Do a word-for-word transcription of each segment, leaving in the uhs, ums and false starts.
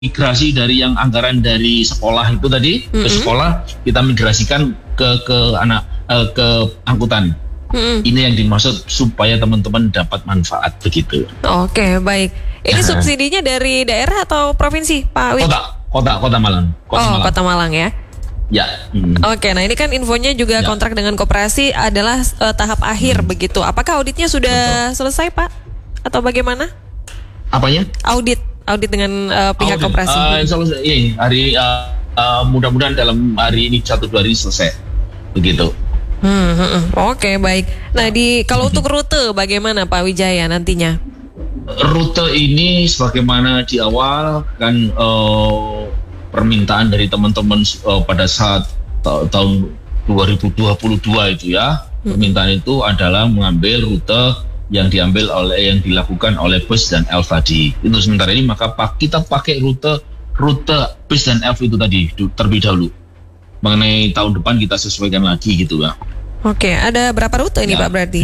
migrasi dari yang anggaran dari sekolah itu tadi mm-hmm. ke sekolah kita migrasikan ke ke anak uh, ke angkutan. Mm-hmm. Ini yang dimaksud supaya teman-teman dapat manfaat begitu. Oke, baik. Ini subsidinya dari daerah atau provinsi, Pak Wid? Kota, kota, kota Malang. Kota oh, Malang. Kota Malang ya. Ya. Hmm. Oke, nah ini kan infonya juga ya. Kontrak dengan koperasi adalah uh, tahap akhir hmm. begitu. Apakah auditnya sudah Betul. selesai, Pak? Atau bagaimana? Apanya? Audit, audit dengan uh, pihak audit. koperasi. Uh, selesai. Iya, hari uh, uh, mudah-mudahan dalam hari ini satu dua hari selesai. Begitu. Hmm, hmm, hmm. Oke, baik. Nah, di kalau untuk rute bagaimana Pak Wijaya nantinya? Rute ini sebagaimana di awal kan uh, permintaan dari teman-teman uh, pada saat ta- tahun dua ribu dua puluh dua itu ya. Hmm. Permintaan itu adalah mengambil rute yang diambil oleh yang dilakukan oleh bus dan elf tadi. Itu sementara ini maka kita pakai rute rute bus dan elf itu tadi terlebih dahulu. Mengenai tahun depan kita sesuaikan lagi gitu ya. Oke, ada berapa rute ini ya. Pak berarti?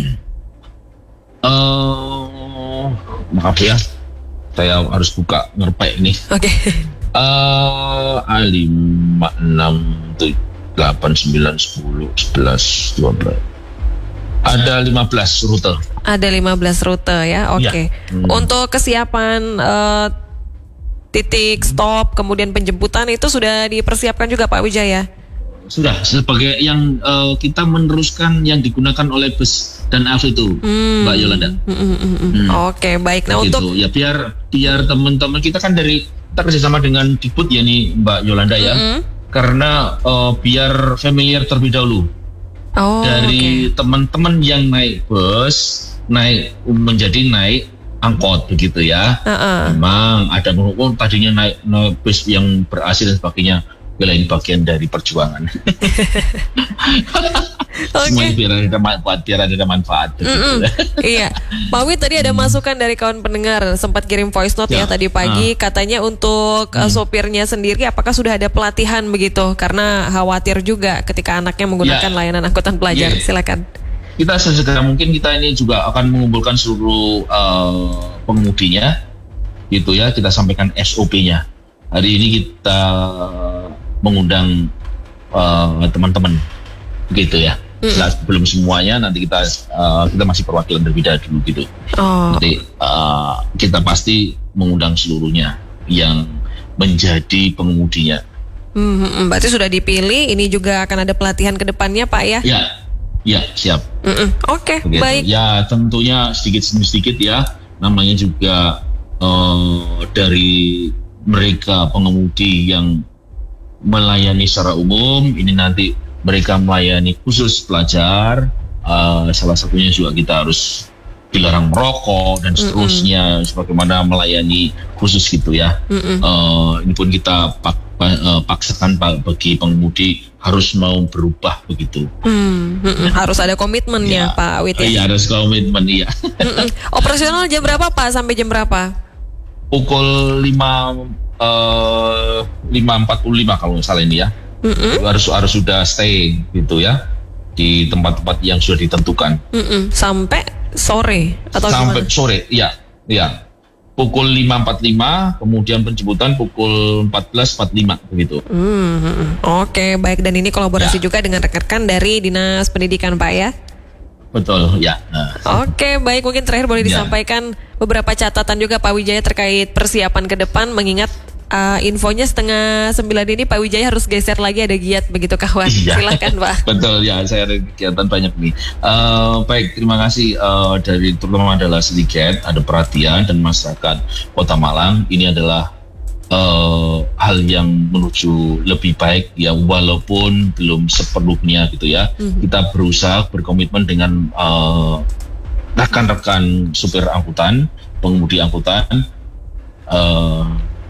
Uh, maaf ya, saya harus buka ngerpek ini. Oke. Uh, A lima, enam, tujuh, delapan, sembilan, sepuluh, sebelas, dua belas. Ada lima belas rute. Ada lima belas rute ya, oke. Okay. Ya. Hmm. Untuk kesiapan uh, titik stop, kemudian penjemputan itu sudah dipersiapkan juga Pak Wijaya? Sudah, sebagai yang uh, kita meneruskan yang digunakan oleh bus dan elf itu, hmm. Mbak Yolanda. Hmm, hmm, hmm, hmm. hmm. Oke, okay, baik. Nah gitu. Untuk ya biar biar teman-teman kita kan dari kita kerjasama dengan Diput ya nih Mbak Yolanda ya, hmm. karena uh, biar familiar terlebih dahulu. Oh, dari okay. teman-teman yang naik bus, naik menjadi naik angkot begitu ya. Uh-uh. Memang ada menurut tadinya naik, naik bus yang berhasil dan sebagainya. Lain bagian dari perjuangan. Okay. Semuanya biar ada manfaat, biar ada manfaat. Iya, Pak Wid tadi ada masukan dari kawan pendengar sempat kirim voice note ya, ya tadi pagi, uh. katanya untuk uh, sopirnya sendiri apakah sudah ada pelatihan begitu? Karena khawatir juga ketika anaknya menggunakan ya. layanan angkutan pelajar. Yeah. Silakan. Kita sesegera mungkin kita ini juga akan mengumpulkan seluruh uh, pengemudinya, gitu ya. Kita sampaikan S O P-nya. Hari ini kita mengundang uh, teman-teman gitu ya. Mm. Belum semuanya, nanti kita uh, kita masih perwakilan terlebih dahulu gitu. Oh. Nanti uh, kita pasti mengundang seluruhnya yang menjadi pengemudinya. Hmm, berarti sudah dipilih. Ini juga akan ada pelatihan ke depannya Pak ya? Ya, ya siap. Oke, okay, baik. Ya tentunya sedikit demi sedikit ya. Namanya juga uh, dari mereka pengemudi yang melayani secara umum, ini nanti mereka melayani khusus pelajar, uh, salah satunya juga kita harus dilarang merokok dan seterusnya, mm-hmm. sebagaimana melayani khusus gitu ya. Mm-hmm. Uh, ini pun kita pak, uh, paksakan bagi pengemudi harus mau berubah begitu. Mm-hmm. Harus ada komitmennya ya, Pak Wid ya? Iya harus komitmen iya. Mm-hmm. Operasional jam berapa Pak sampai jam berapa? Pukul lima Uh, lima empat puluh lima kalau nggak salah ini ya. Mm-hmm. harus harus sudah stay gitu ya di tempat-tempat yang sudah ditentukan. Mm-hmm. Sampai sore atau sampai gimana? Sore ya ya pukul lima empat puluh lima, kemudian penjemputan pukul empat belas empat puluh lima begitu. Mm-hmm. Oke, okay, baik. Dan ini kolaborasi ya. juga dengan rekan-rekan dari Dinas Pendidikan Pak ya? Betul ya. Nah. Oke, baik. Mungkin terakhir boleh ya. disampaikan beberapa catatan juga Pak Wijaya terkait persiapan ke depan, mengingat uh, infonya setengah sembilan ini Pak Wijaya harus geser lagi, ada giat begitu kawan. Iya. Silakan Pak. Betul ya, saya ada kegiatan banyak nih. Uh, baik, terima kasih uh, dari terutama adalah sedikit ada perhatian dan masyarakat Kota Malang. Ini adalah uh, hal yang menuju lebih baik ya, walaupun belum sepenuhnya gitu ya. Mm-hmm. Kita berusaha berkomitmen dengan uh, rekan-rekan supir angkutan, pengemudi angkutan, uh,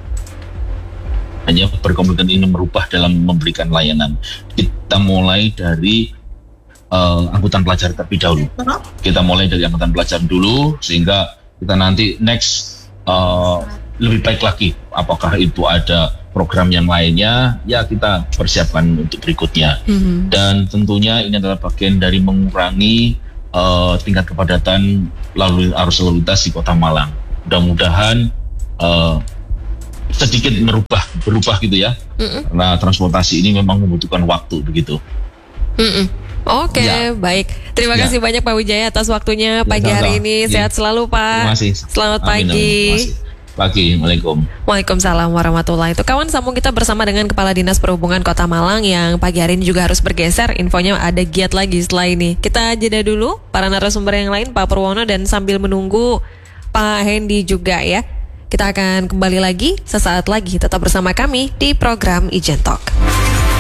hanya berkomitmen ini merubah dalam memberikan layanan. Kita mulai dari uh, angkutan pelajar terlebih dahulu. Kita mulai dari angkutan pelajar dulu, sehingga kita nanti next uh, lebih baik lagi. Apakah itu ada program yang lainnya, ya kita persiapkan untuk berikutnya. Mm-hmm. Dan tentunya ini adalah bagian dari mengurangi Uh, tingkat kepadatan lalu arus lalu lintas di Kota Malang. Mudah-mudahan uh, sedikit merubah berubah gitu ya. Mm-mm. Karena transportasi ini memang membutuhkan waktu begitu. Mm-mm. Oke, okay, ya. Baik. Terima ya. kasih banyak Pak Wijaya atas waktunya pagi ya, hari ini. Sehat ya. selalu Pak. Terima kasih. Selamat amin, pagi. Amin, pagi, Waalaikumsalam. Waalaikumsalam warahmatullahi wabarakatuh. Kawan, sambung kita bersama dengan Kepala Dinas Perhubungan Kota Malang yang pagi hari ini juga harus bergeser. Infonya ada giat lagi setelah ini. Kita jeda dulu para narasumber yang lain, Pak Purwono, dan sambil menunggu Pak Hendy juga ya. Kita akan kembali lagi sesaat lagi. Tetap bersama kami di program Ijen Talk.